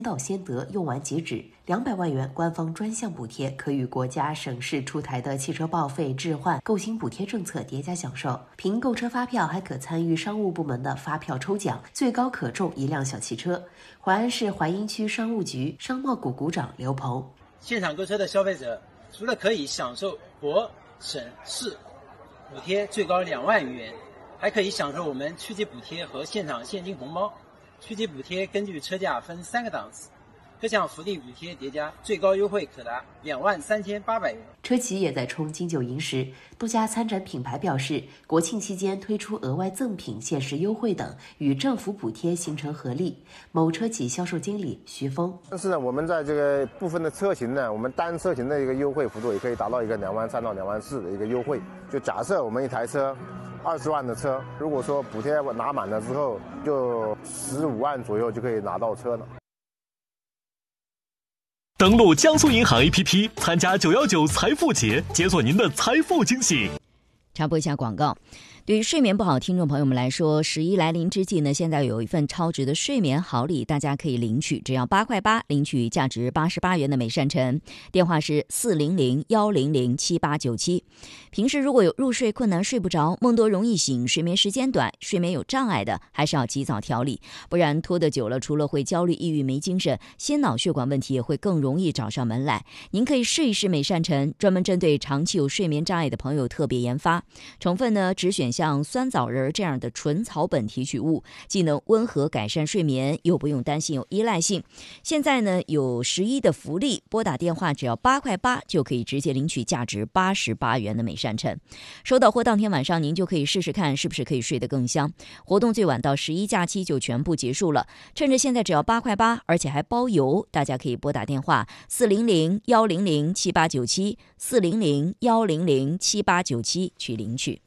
到先得，用完即止。200万元官方专项补贴可与国家、省市出台的汽车报废、置换、购新补贴政策叠加享受。凭购车发票还可参与商务部门的发票抽奖，最高可中1辆小汽车。淮安市淮阴区商务局商贸股股长刘鹏： 现场购车的消费者，除了可以享受国、省、市补贴最高2万元，还可以享受我们区级补贴和现场现金红包。区级补贴根据车价分3个档次，各项福利补贴叠加，最高优惠可达23800元。 车企也在冲金九银十，多家参展品牌表示，国庆期间推出额外赠品、限时优惠等，与政府补贴形成合力。某车企销售经理徐峰： 但是呢，我们在这个部分的车型呢，我们单车型的一个优惠幅度也可以达到一个2万3到2万4的一个优惠。就假设我们一台车20万的车，如果说补贴拿满了之后，就15万左右就可以拿到车了。 登录江苏银行 APP， 参加919财富节，解锁您的财富惊喜。 插播一下广告。对于睡眠不好听众朋友们来说，11来临之际呢，现在有一份超值的睡眠好礼，大家可以领取，只要8块8，领取价值88元的美善晨。电话是400-100-7897。平时如果有入睡困难、睡不着、梦多容易醒、睡眠时间短、睡眠有障碍的，还是要及早调理，不然拖得久了，除了会焦虑、抑郁、没精神，心脑血管问题也会更容易找上门来。您可以试一试美善晨，专门针对长期有睡眠障碍的朋友特别研发，成分呢只选像酸枣仁这样的纯草本提取物，既能温和改善睡眠，又不用担心有依赖性。现在呢有11的福利，拨打电话只要8块8就可以直接领取价值88元的美善晨。收到货当天晚上您就可以试试看是不是可以睡得更香。活动最晚到11假期就全部结束了，趁着现在只要8块8，而且还包邮，大家可以拨打电话400-100-7897 400-100-7897去领取。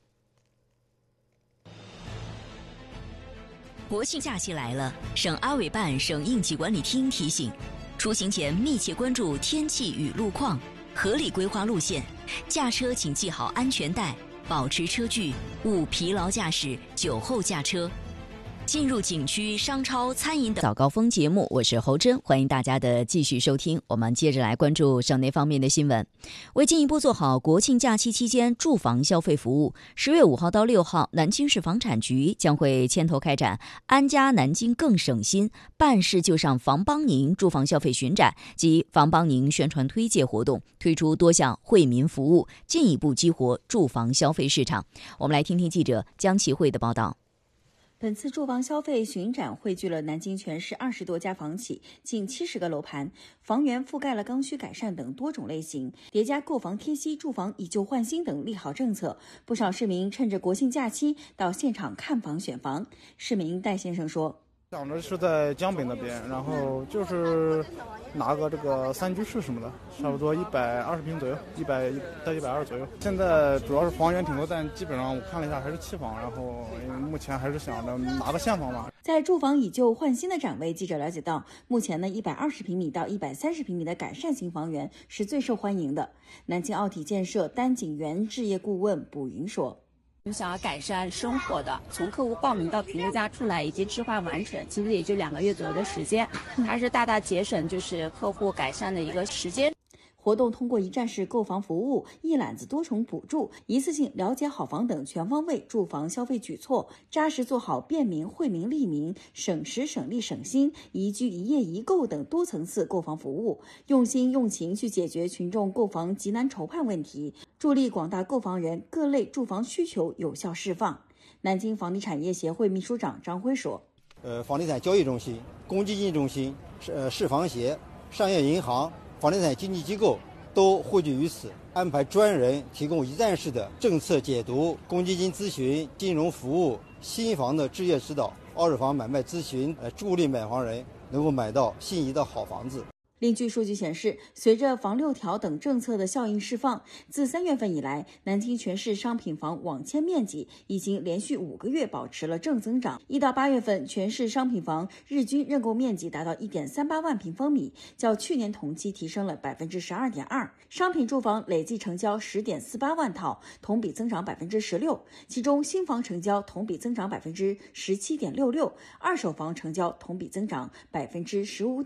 国庆假期来了，省阿委办省应急管理厅提醒，出行前密切关注天气与路况，合理规划路线，驾车请系好安全带，保持车距，勿疲劳驾驶、酒后驾车。进入景区、商超、餐饮等早高峰节目，我是侯真，欢迎大家的继续收听。我们接着来关注省内方面的新闻。为进一步做好国庆假期期间住房消费服务，10月5号到6号，南京市房产局将会牵头开展安家南京更省心，办事就上房帮您住房消费巡展及房帮您宣传推介活动，推出多项惠民服务，进一步激活住房消费市场。我们来听听记者江其慧的报道。 本次住房消费巡展汇聚了南京全市20多家房企，近70个楼盘，房源覆盖了刚需改善等多种类型，叠加购房贴息、住房以旧换新等利好政策，不少市民趁着国庆假期到现场看房选房。市民戴先生说： 想着是在江北那边，然后就是拿个这个3居室什么的，差不多120平左右，100到120左右。现在主要是房源挺多，但基本上我看了一下还是期房，然后目前还是想着拿个现房吧。 在住房以旧换新的展位，记者了解到，目前呢120平米到130平米的改善型房源是最受欢迎的。南京奥体建设丹景园置业顾问卜云说： 想要改善生活的，从客户报名到评价出来以及置换完成，其实也就2个月左右的时间，还是大大节省就是客户改善的一个时间。 活动通过一站式购房服务、一揽子多重补助、一次性了解好房等全方位住房消费举措，扎实做好便民、惠民、利民、省时省力省心、宜居宜业宜购等多层次购房服务，用心用情去解决群众购房急难筹盼问题，助力广大购房人各类住房需求有效释放。南京房地产业协会秘书长张辉说： 房地产交易中心、公积金中心、市房协、商业银行、房地产经纪机构都汇聚于此，安排专人提供一站式的政策解读、公积金咨询、金融服务、新房的置业指导、二手房买卖咨询，助力买房人能够买到心仪的好房子。 另据数据显示，随着房6条等政策的效应释放，自3月份以来，南京全市商品房网签面积已经连续5个月保持了正增长。1到8月份，全市商品房日均认购面积达到 1.38 万平方米，较去年同期提升了 12.2%。商品住房累计成交 10.48 万套，同比增长 16%， 其中新房成交同比增长 17.66%， 二手房成交同比增长 15.5%。